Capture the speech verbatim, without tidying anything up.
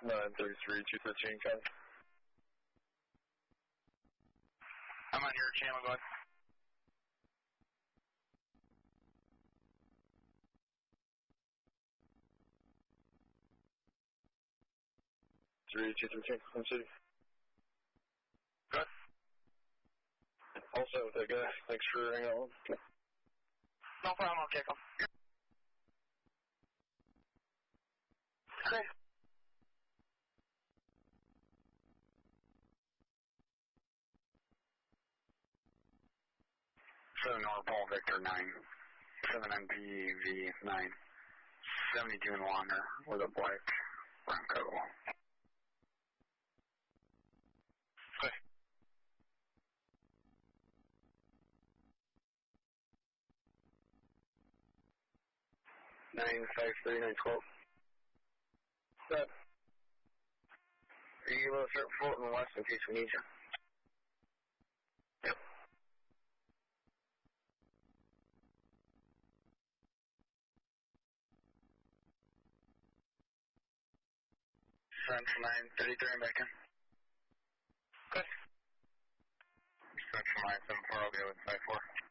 nine thirty-three, two thirteen, copy. I'm on your channel, go ahead. three, two thirteen, Cleveland City. Good. Also with that guy, thanks for hanging out. No problem, I'll kick him. Okay. seven Norpole Victor nine, seven M P V nine, seventy-two and Wander with a black Bronco. Okay. nine five three nine twelve. Good. Are you able to start floating west in case we need you? Yep. Central nine thirty-three, back in. Good. Central nine seven four, I'll be with five four.